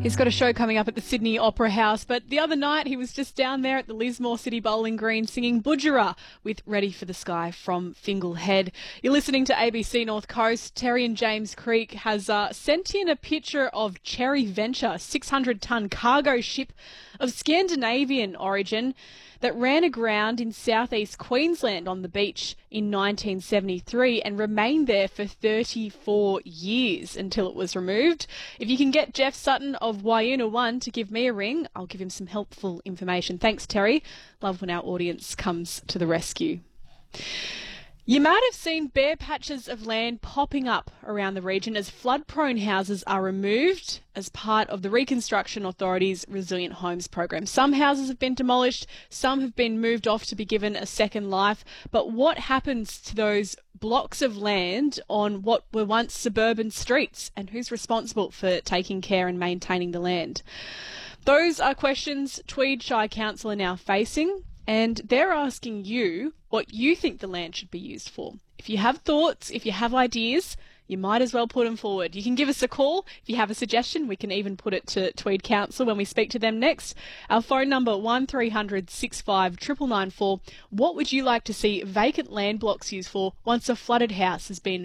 He's got a show coming up at the Sydney Opera House, but the other night he was just down there at the Lismore City Bowling Green singing Budjerah with Ready for the Sky from Fingal Head. You're listening to ABC North Coast. Terry and James Creek has sent in a picture of Cherry Venture, a 600-tonne cargo ship of Scandinavian origin that ran aground in southeast Queensland on the beach in 1973 and remained there for 34 years until it was removed. If you can get Jeff Sutton of Waiuna One to give me a ring, I'll give him some helpful information. Thanks, Terry. Love when our audience comes to the rescue. You might have seen bare patches of land popping up around the region as flood-prone houses are removed as part of the Reconstruction Authority's Resilient Homes program. Some houses have been demolished, some have been moved off to be given a second life. But what happens to those blocks of land on what were once suburban streets, and who's responsible for taking care and maintaining the land? Those are questions Tweed Shire Council are now facing, and they're asking you what you think the land should be used for. If you have thoughts, if you have ideas, you might as well put them forward. You can give us a call. If you have a suggestion, we can even put it to Tweed Council when we speak to them next. Our phone number 1300 65 9994. What would you like to see vacant land blocks used for once a flooded house has been